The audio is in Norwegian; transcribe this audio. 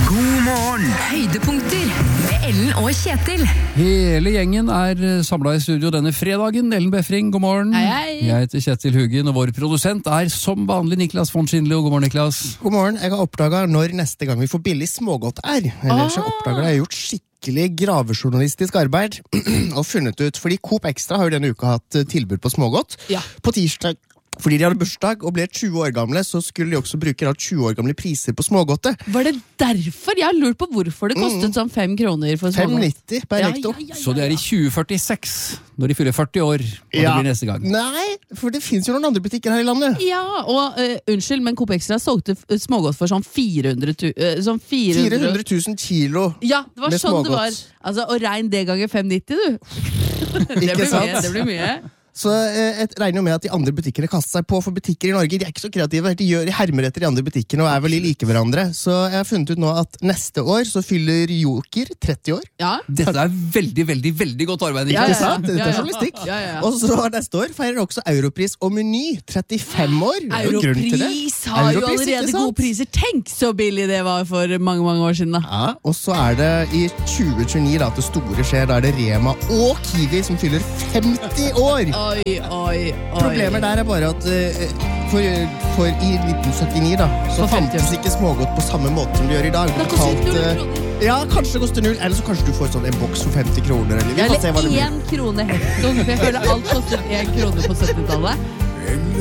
God morgen. Høydepunkter med Ellen og Kjetil. Hele gjengen samlet i studio denne fredagen. Ellen Befring, god morgen. Hei, hei. Jeg heter Kjetil Hugin, og vår produsent som vanlig Niklas von Schindler. God morgen, Niklas. God morgen. Jeg har oppdaget når neste gang vi får billig smågodt Eller så oppdager jeg har gjort skikkelig gravejournalistisk arbeid og funnet ut, fordi Coop Extra har jo denne uka hatt tilbud på smågodt. Ja. På tirsdag, fordi de hadde bursdag og ble 20 år gamle, så skulle de også bruke 20 år gamle priser på smågodtet. Var det derfor? Jeg har lurt på hvorfor det kostet sånn 5 kroner for smågodt. 5,90 per hekto. Så det i 2046, når de fyller 40 år, og det blir neste gang. Nei, for det finnes jo noen andre butikker her i landet. Ja, og unnskyld, men Coop Extra solgte smågodt for sånn 400 000 kilo. Ja, det var med sånn det var. smågodt. Altså, og regn det ganger 5,90 du. Ikke sant? Det blir mye. Så jeg regner jo med at de andre butikkene kaster seg på, for butikker i Norge de ikke så kreative. De hermer etter de andre butikkene og vel like hverandre. Så jeg har funnet ut nå at neste år så fyller Joker 30 år. Ja. Dette veldig, veldig, veldig godt arbeid, Ja, Niklas. Ikke sant? Dette Ja. journalistikk. Ja. Og så neste år feirer også Europris og Meny 35 år. Det er jo grunn til det. Europris har jo Europris, ikke allerede sant? gode priser. Tenk så billig det var for mange, mange år siden da. Ja, og så det i 2029 da, at det store skjer. Da det Rema og Kiwi som fyller 50 år. Oi. Problemet der bare at for i 1979 da, så For 50 år. fantes ikke smågodt på samme måte som du gjør i dag. Det koster 0 kroner. Ja, kanskje det koster 0, eller så kanskje du får sånn en boks for 50 kroner. Eller vi får se hva Eller det blir. 1 krone hekton, for jeg føler alt kostet 1 krone på 70-tallet.